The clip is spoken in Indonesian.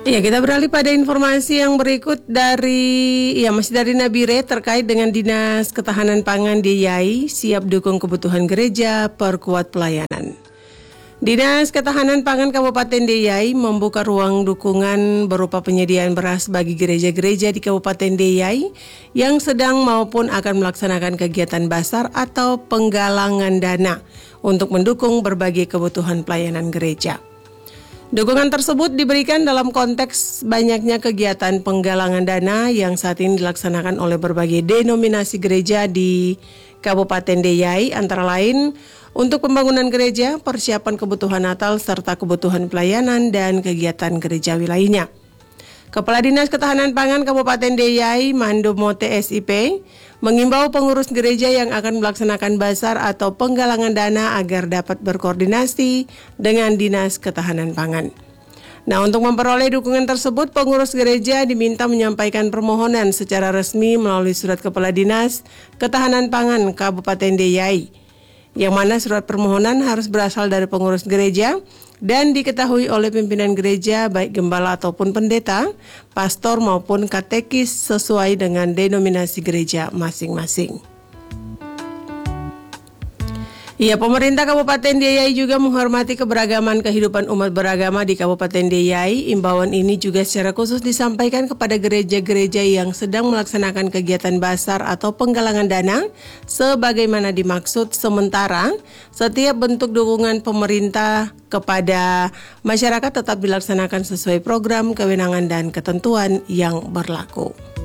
Iya, kita beralih pada informasi yang berikut masih dari Nabire terkait dengan Dinas Ketahanan Pangan DIY siap dukung kebutuhan gereja, perkuat pelayanan. Dinas Ketahanan Pangan Kabupaten DIY membuka ruang dukungan berupa penyediaan beras bagi gereja-gereja di Kabupaten DIY yang sedang maupun akan melaksanakan kegiatan basar atau penggalangan dana untuk mendukung berbagai kebutuhan pelayanan gereja. Dukungan tersebut diberikan dalam konteks banyaknya kegiatan penggalangan dana yang saat ini dilaksanakan oleh berbagai denominasi gereja di Kabupaten DIY, antara lain untuk pembangunan gereja, persiapan kebutuhan Natal, serta kebutuhan pelayanan dan kegiatan gerejawi lainnya. Kepala Dinas Ketahanan Pangan Kabupaten DIY, Mandomo TSIP, mengimbau pengurus gereja yang akan melaksanakan basar atau penggalangan dana agar dapat berkoordinasi dengan Dinas Ketahanan Pangan. Nah, untuk memperoleh dukungan tersebut, pengurus gereja diminta menyampaikan permohonan secara resmi melalui surat Kepala Dinas Ketahanan Pangan Kabupaten DIY, yang mana surat permohonan harus berasal dari pengurus gereja dan diketahui oleh pimpinan gereja baik gembala ataupun pendeta, pastor maupun katekis sesuai dengan denominasi gereja masing-masing. Pemerintah Kabupaten DIY juga menghormati keberagaman kehidupan umat beragama di Kabupaten DIY. Imbauan ini juga secara khusus disampaikan kepada gereja-gereja yang sedang melaksanakan kegiatan basar atau penggalangan dana sebagaimana dimaksud. Sementara setiap bentuk dukungan pemerintah kepada masyarakat tetap dilaksanakan sesuai program, kewenangan, dan ketentuan yang berlaku.